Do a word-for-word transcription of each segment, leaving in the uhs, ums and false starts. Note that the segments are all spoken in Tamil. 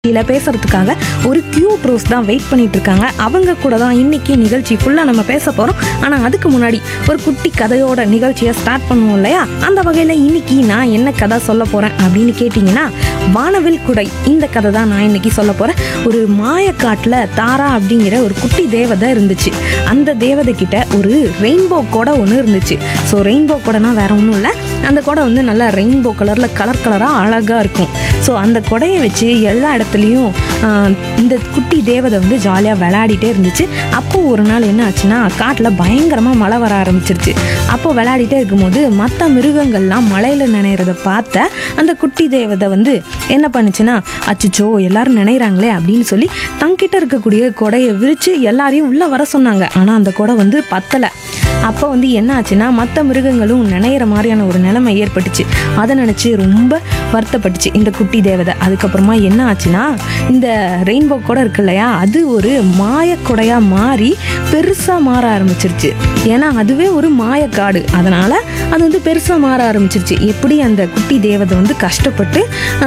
இதில் பேசுறதுக்காக ஒரு கியூட் ரோஸ் தான் வெயிட் பண்ணிட்டு இருக்காங்க. அவங்க கூட தான் இன்னைக்கு நிகழ்ச்சி ஃபுல்லாக நம்ம பேச போகிறோம். ஆனால் அதுக்கு முன்னாடி ஒரு குட்டி கதையோட நிகழ்ச்சியை ஸ்டார்ட் பண்ணுவோம் இல்லையா? அந்த வகையில் இன்னைக்கு நான் என்ன கதை சொல்ல போகிறேன் அப்படின்னு கேட்டிங்கன்னா, வானவில் குடை. இந்த கதை தான் நான் இன்னைக்கு சொல்ல போகிறேன். ஒரு மாயக்காட்டில் தாரா அப்படிங்கிற ஒரு குட்டி தேவதை இருந்துச்சு. அந்த தேவதை கிட்ட ஒரு ரெயின்போ கொடை ஒன்று இருந்துச்சு. ஸோ ரெயின்போ கொடைனா வேற ஒன்றும் இல்லை, அந்த கொடை வந்து நல்லா ரெயின்போ கலரில் கலர் கலராக அழகாக இருக்கும். ஸோ அந்த கொடையை வச்சு எல்லா இடத்துலையும் இந்த குட்டி தேவதை வந்து ஜாலியாக விளையாடிட்டே இருந்துச்சு. அப்போது ஒரு நாள் என்ன ஆச்சுன்னா, காட்டில் பயங்கரமாக மழை வர ஆரம்பிச்சிருச்சு. அப்போது விளையாடிட்டே இருக்கும்போது மற்ற மிருகங்கள்லாம் மழையில் நினைறத பார்த்த அந்த குட்டி தேவதை வந்து என்ன பண்ணுச்சுன்னா, அச்சுச்சோ எல்லாரும் நினைறாங்களே அப்படின்னு சொல்லி தங்கிட்ட இருக்கக்கூடிய கொடையை விரித்து எல்லாரையும் உள்ளே வர சொன்னாங்க. ஆனால் அந்த கொடை வந்து பத்தலை. அப்போ வந்து என்ன ஆச்சுன்னா, மற்ற மிருகங்களும் நினைகிற மாதிரியான ஒரு நிலைமை ஏற்பட்டுச்சு. அதை நினச்சி ரொம்ப வருத்தப்பட்டுச்சு இந்த குட்டி தேவதை. அதுக்கப்புறமா என்ன ஆச்சுன்னா, இந்த ரெயின்போ கொடை இருக்கு இல்லையா, அது ஒரு மாயக்கொடையாக மாறி பெருசாக மாற ஆரம்பிச்சிருச்சு. ஏன்னா அதுவே ஒரு மாயக்காடு, அதனால் அது வந்து பெருசாக மாற ஆரம்பிச்சிருச்சு. எப்படி அந்த குட்டி தேவதை வந்து கஷ்டப்பட்டு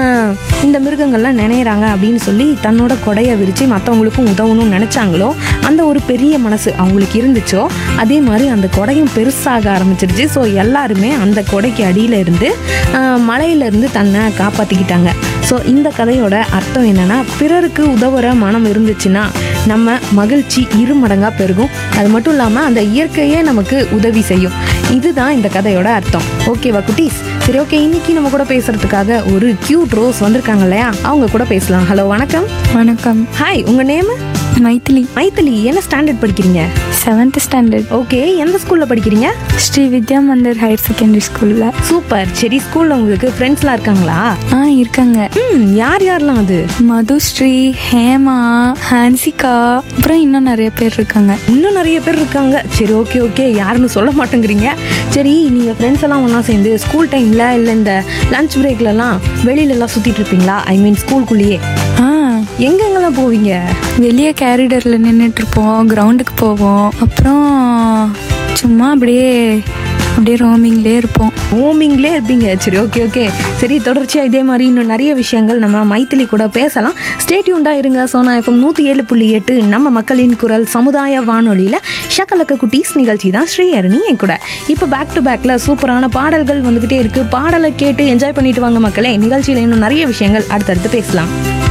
இந்த மிருகங்கள்லாம் நினைறாங்க அப்படின்னு சொல்லி தன்னோட கொடையை விரித்து மற்றவங்களுக்கும் உதவணும்னு நினச்சாங்களோ, அந்த ஒரு பெரிய மனசு அவங்களுக்கு இருந்துச்சோ, அதே மாதிரி அந்த கொடையும் பெருசாக ஆரம்பிச்சிருச்சு. ஸோ எல்லாருமே அந்த கொடைக்கு அடியில் இருந்து மழையிலேருந்து தன்னை காப்பாற்றிக்கிட்டாங்க. ஸோ இந்த கதையோட அர்த்தம் என்னென்னா, பிறருக்கு உதவுற மனம் இருந்துச்சுன்னா நம்ம மகிழ்ச்சி இரு மடங்காக பெருகும். அது மட்டும் இல்லாமல் அந்த இயற்கையே நமக்கு உதவி செய்யும். இதுதான் இந்த கதையோட அர்த்தம். ஓகேவா குட்டீஸ்? சரி, ஓகே. இன்னைக்கு நம்ம கூட பேசுறதுக்காக ஒரு கியூட் ரோஸ் வந்திருக்காங்க இல்லையா, அவங்க கூட பேசலாம். ஹலோ, வணக்கம். வணக்கம். ஹாய், உங்கள் நேம்? மைத்திலி. மைத்திலி, என்ன ஸ்டாண்டர்ட் படிக்கிறீங்க? Seventh standard. ஓகே, எந்த ஸ்கூலில் படிக்கிறீங்க? ஸ்ரீ வித்யா மந்திர் ஹையர் செகண்டரி ஸ்கூலில். சூப்பர். சரி, ஸ்கூலில் உங்களுக்கு ஃப்ரெண்ட்ஸ்லாம் இருக்காங்களா? ஆ, இருக்காங்க. ம் யார் யாரெல்லாம் அது? மதுஸ்ரீ, ஹேமா, ஹான்சிகா, அப்புறம் இன்னும் நிறைய பேர் இருக்காங்க. இன்னும் நிறைய பேர் இருக்காங்க. சரி, ஓகே ஓகே யாருன்னு சொல்ல மாட்டேங்கிறீங்க. சரி, நீங்கள் ஃப்ரெண்ட்ஸ் எல்லாம் ஒன்றா சேர்ந்து ஸ்கூல் டைமில் இல்லை இந்த லஞ்ச் பிரேக்லலாம் வெளியிலலாம் சுற்றிட்டு இருப்பீங்களா? ஐ மீன் ஸ்கூலுக்குள்ளேயே. ஆ, எங்கெங்கெல்லாம் போவீங்க? வெளியே கேரிடரில் நின்றுட்டு இருப்போம், கிரவுண்டுக்கு போவோம், அப்புறம் சும்மா அப்படியே அப்படியே ரோமிங்லேயே இருப்போம். ரோமிங்லேயே இருப்பீங்க. சரி, ஓகே ஓகே சரி, தொடர்ச்சியாக இதே மாதிரி இன்னும் நிறைய விஷயங்கள் நம்ம மைத்திலி கூட பேசலாம். ஸ்டே டியூன்டாக இருங்க. சோனா எஃப்எம் நூற்றி ஏழு புள்ளி எட்டு நம்ம மக்களின் குரல் சமுதாய வானொலியில் ஷக்கலக்க குட்டீஸ் நிகழ்ச்சி தான் ஸ்ரீஹரணி என் கூட. இப்போ பேக் டு பேக்கில் சூப்பரான பாடல்கள் வந்துக்கிட்டே இருக்குது. பாடலை கேட்டு என்ஜாய் பண்ணிட்டு வாங்க மக்களே. நிகழ்ச்சியில் இன்னும் நிறைய விஷயங்கள் அடுத்தடுத்து பேசலாம்.